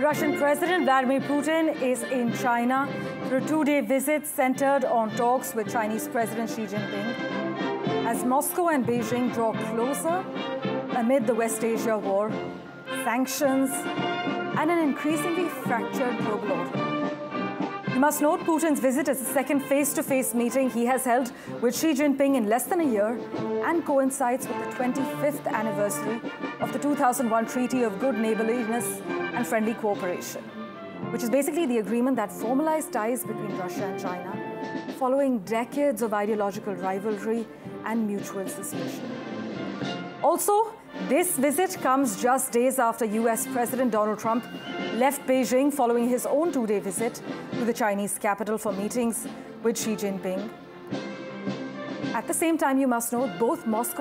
Russian President Vladimir Putin is in China for a two-day visit centered on talks with Chinese President Xi Jinping as Moscow and Beijing draw closer amid the West Asia war, sanctions, and an increasingly fractured global order. You must note Putin's visit is the second face-to-face meeting he has held with Xi Jinping in less than a year and coincides with the 25th anniversary of the 2001 Treaty of Good Neighborliness and Friendly Cooperation, which is basically the agreement that formalized ties between Russia and China following decades of ideological rivalry and mutual suspicion. Also, this visit comes just days after US President Donald Trump left Beijing following his own two-day visit to the Chinese capital for meetings with Xi Jinping. At the same time, you must note both Moscow